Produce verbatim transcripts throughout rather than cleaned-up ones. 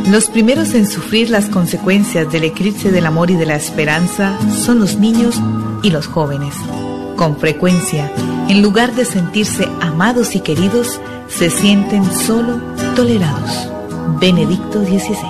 Los primeros en sufrir las consecuencias del eclipse del amor y de la esperanza son los niños y los jóvenes. Con frecuencia, en lugar de sentirse amados y queridos, se sienten solo tolerados. Benedicto dieciséis.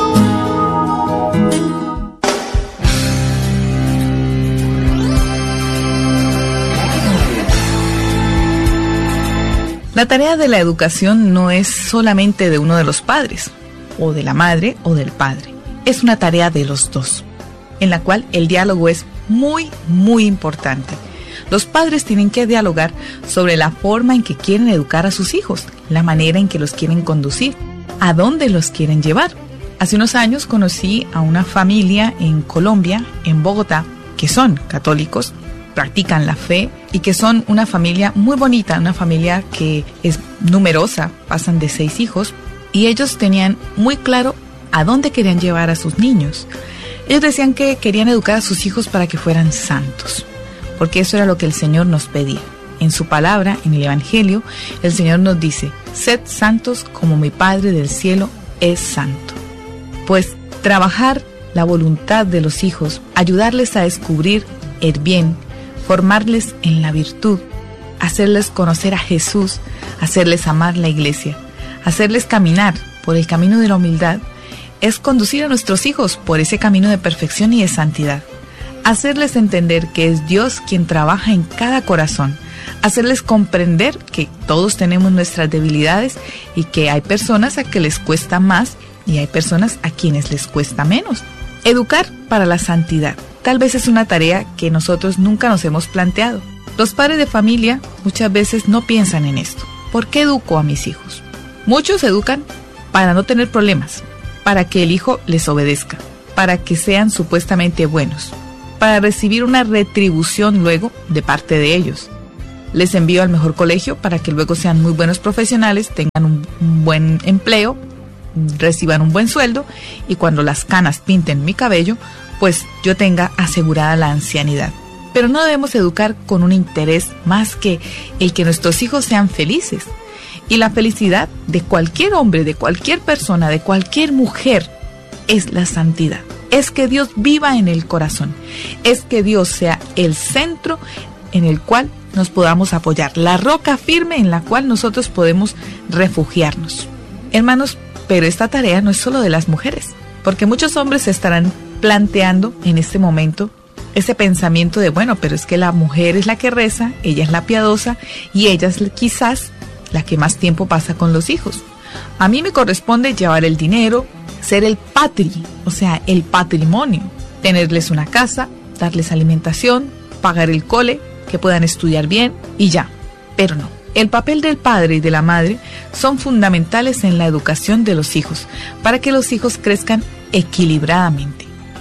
La tarea de la educación no es solamente de uno de los padres, o de la madre o del padre. Es una tarea de los dos, en la cual el diálogo es muy, muy importante. Los padres tienen que dialogar sobre la forma en que quieren educar a sus hijos, la manera en que los quieren conducir, a dónde los quieren llevar. Hace unos años conocí a una familia en Colombia, en Bogotá, que son católicos, practican la fe y que son una familia muy bonita, una familia que es numerosa, pasan de seis hijos, y ellos tenían muy claro a dónde querían llevar a sus niños. Ellos decían que querían educar a sus hijos para que fueran santos, porque eso era lo que el Señor nos pedía. En su palabra, en el Evangelio, el Señor nos dice: sed santos como mi Padre del cielo es santo. Pues trabajar la voluntad de los hijos, ayudarles a descubrir el bien, formarles en la virtud, hacerles conocer a Jesús, hacerles amar la iglesia, hacerles caminar por el camino de la humildad, es conducir a nuestros hijos por ese camino de perfección y de santidad. Hacerles entender que es Dios quien trabaja en cada corazón. Hacerles comprender que todos tenemos nuestras debilidades y que hay personas a que les cuesta más y hay personas a quienes les cuesta menos. Educar para la santidad. Tal vez es una tarea que nosotros nunca nos hemos planteado. Los padres de familia muchas veces no piensan en esto. ¿Por qué educo a mis hijos? Muchos educan para no tener problemas, para que el hijo les obedezca, para que sean supuestamente buenos, para recibir una retribución luego de parte de ellos. Les envío al mejor colegio para que luego sean muy buenos profesionales, tengan un, un buen empleo, reciban un buen sueldo y cuando las canas pinten mi cabello, pues yo tenga asegurada la ancianidad. Pero no debemos educar con un interés más que el que nuestros hijos sean felices. Y la felicidad de cualquier hombre, de cualquier persona, de cualquier mujer, es la santidad. Es que Dios viva en el corazón. Es que Dios sea el centro en el cual nos podamos apoyar. La roca firme en la cual nosotros podemos refugiarnos. Hermanos, pero esta tarea no es solo de las mujeres. Porque muchos hombres se estarán planteando en este momento ese pensamiento de, bueno, pero es que la mujer es la que reza, ella es la piadosa y ella es quizás la que más tiempo pasa con los hijos. A mí me corresponde llevar el dinero, ser el patri, o sea, el patrimonio, tenerles una casa, darles alimentación, pagar el cole, que puedan estudiar bien y ya. Pero no, el papel del padre y de la madre son fundamentales en la educación de los hijos, para que los hijos crezcan equilibradamente.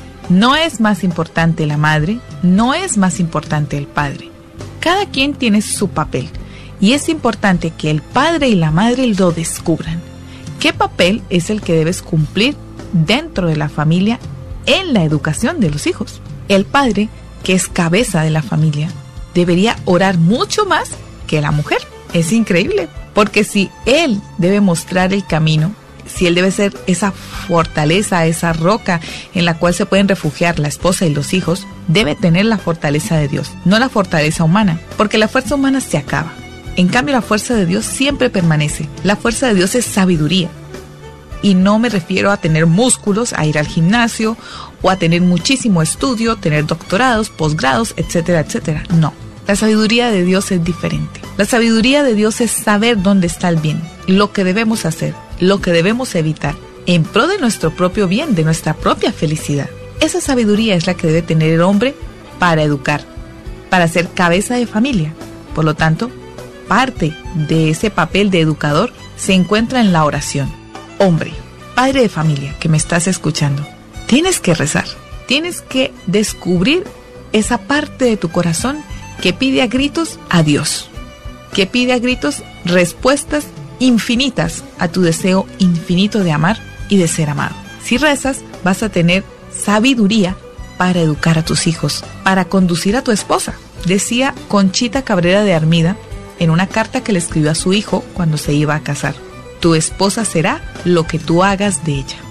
No es más importante la madre, no es más importante el padre. Cada quien tiene su papel y es importante que el padre y la madre lo descubran. ¿Qué papel es el que debes cumplir dentro de la familia en la educación de los hijos? El padre, que es cabeza de la familia, debería orar mucho más que la mujer. Es increíble, porque si él debe mostrar el camino, si él debe ser esa fortaleza, esa roca en la cual se pueden refugiar la esposa y los hijos, debe tener la fortaleza de Dios, no la fortaleza humana, porque la fuerza humana se acaba. En cambio, la fuerza de Dios siempre permanece. La fuerza de Dios es sabiduría. Y no me refiero a tener músculos, a ir al gimnasio, o a tener muchísimo estudio, tener doctorados, posgrados, etcétera, etcétera. No. La sabiduría de Dios es diferente. La sabiduría de Dios es saber dónde está el bien, lo que debemos hacer, lo que debemos evitar, en pro de nuestro propio bien, de nuestra propia felicidad. Esa sabiduría es la que debe tener el hombre para educar, para ser cabeza de familia. Por lo tanto, parte de ese papel de educador se encuentra en la oración. Hombre, padre de familia que me estás escuchando, tienes que rezar, tienes que descubrir esa parte de tu corazón que pide a gritos a Dios, que pide a gritos respuestas infinitas a tu deseo infinito de amar y de ser amado. Si rezas, vas a tener sabiduría para educar a tus hijos, para conducir a tu esposa. Decía Conchita Cabrera de Armida en una carta que le escribió a su hijo cuando se iba a casar: tu esposa será lo que tú hagas de ella.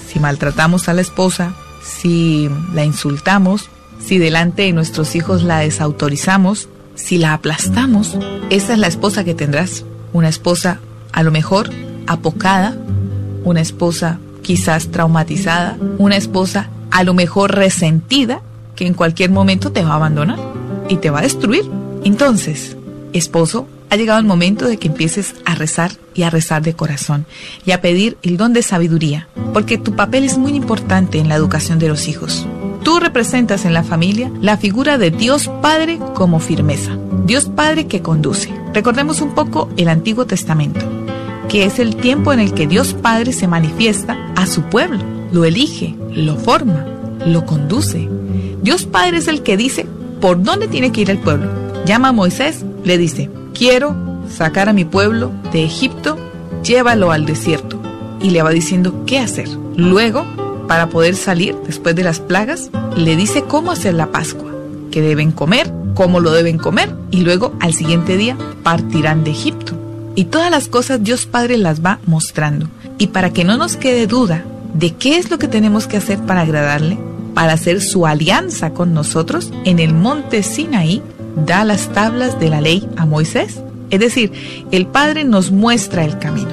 si maltratamos a la esposa, si la insultamos, si delante de nuestros hijos la desautorizamos, si la aplastamos, esa es la esposa que tendrás. Una esposa a lo mejor apocada, una esposa quizás traumatizada, una esposa a lo mejor resentida, que en cualquier momento te va a abandonar y te va a destruir. Entonces, esposo, ha llegado el momento de que empieces a rezar y a rezar de corazón y a pedir el don de sabiduría, porque tu papel es muy importante en la educación de los hijos. Tú representas en la familia la figura de Dios Padre como firmeza, Dios Padre que conduce. Recordemos un poco el Antiguo Testamento, que es el tiempo en el que Dios Padre se manifiesta a su pueblo, lo elige, lo forma, lo conduce. Dios Padre es el que dice por dónde tiene que ir el pueblo. Llama a Moisés, le dice: quiero sacar a mi pueblo de Egipto, llévalo al desierto. Y le va diciendo qué hacer. Luego, para poder salir después de las plagas, le dice cómo hacer la Pascua, qué deben comer, cómo lo deben comer, y luego al siguiente día partirán de Egipto. Y todas las cosas Dios Padre las va mostrando. Y para que no nos quede duda de qué es lo que tenemos que hacer para agradarle, para hacer su alianza con nosotros, en el monte Sinaí da las tablas de la ley a Moisés. Es decir, el Padre nos muestra el camino.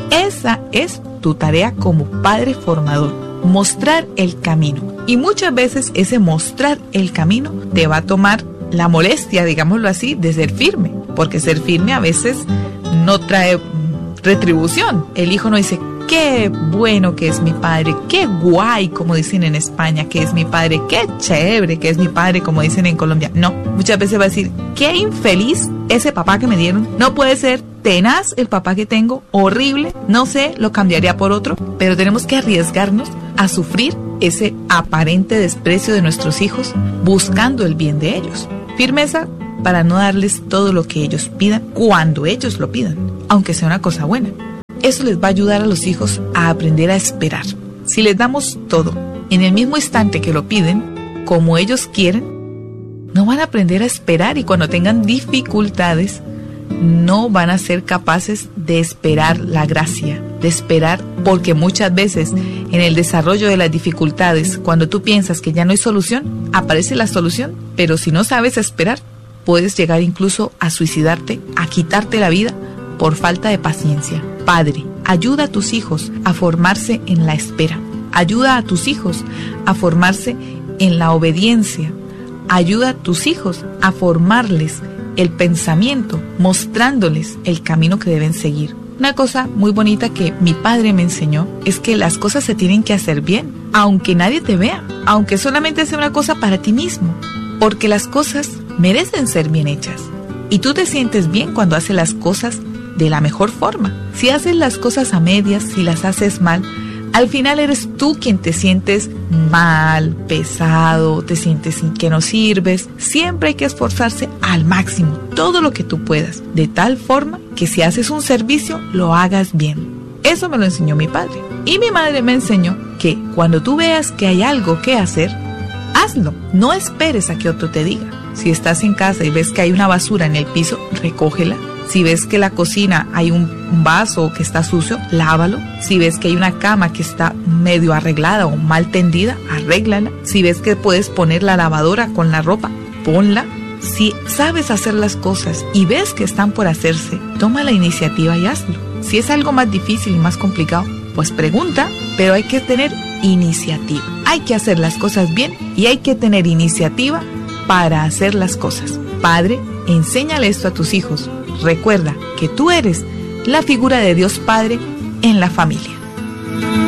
Esa es tu tarea como Padre formador, mostrar el camino. Y muchas veces ese mostrar el camino te va a tomar la molestia, digámoslo así, de ser firme, porque ser firme a veces no trae retribución. El hijo no dice: qué bueno que es mi padre, qué guay, como dicen en España, que es mi padre, qué chévere que es mi padre, como dicen en Colombia. No, muchas veces va a decir: qué infeliz ese papá que me dieron, no puede ser, tenaz el papá que tengo, horrible, no sé, lo cambiaría por otro. Pero tenemos que arriesgarnos a sufrir ese aparente desprecio de nuestros hijos, buscando el bien de ellos. Firmeza para no darles todo lo que ellos pidan cuando ellos lo pidan, aunque sea una cosa buena. Eso les va a ayudar a los hijos a aprender a esperar. Si les damos todo en el mismo instante que lo piden, como ellos quieren, no van a aprender a esperar, y cuando tengan dificultades no van a ser capaces de esperar la gracia, de esperar, porque muchas veces en el desarrollo de las dificultades, cuando tú piensas que ya no hay solución, aparece la solución, pero si no sabes esperar, puedes llegar incluso a suicidarte, a quitarte la vida por falta de paciencia. Padre, ayuda a tus hijos a formarse en la espera. Ayuda a tus hijos a formarse en la obediencia. Ayuda a tus hijos a formarles el pensamiento, mostrándoles el camino que deben seguir. Una cosa muy bonita que mi padre me enseñó es que las cosas se tienen que hacer bien, aunque nadie te vea, aunque solamente sea una cosa para ti mismo, porque las cosas merecen ser bien hechas. Y tú te sientes bien cuando haces las cosas de la mejor forma. Si haces las cosas a medias, si las haces mal, al final eres tú quien te sientes mal, pesado, te sientes que no sirves. Siempre hay que esforzarse al máximo, todo lo que tú puedas, de tal forma que si haces un servicio, lo hagas bien. Eso me lo enseñó mi padre. Y mi madre me enseñó que cuando tú veas que hay algo que hacer, hazlo. No esperes a que otro te diga. Si estás en casa y ves que hay una basura en el piso, recógela. Si ves que en la cocina hay un vaso que está sucio, lávalo. Si ves que hay una cama que está medio arreglada o mal tendida, arréglala. Si ves que puedes poner la lavadora con la ropa, ponla. Si sabes hacer las cosas y ves que están por hacerse, toma la iniciativa y hazlo. Si es algo más difícil y más complicado, pues pregunta, pero hay que tener iniciativa. Hay que hacer las cosas bien y hay que tener iniciativa para hacer las cosas. Padre, enséñale esto a tus hijos. Recuerda que tú eres la figura de Dios Padre en la familia.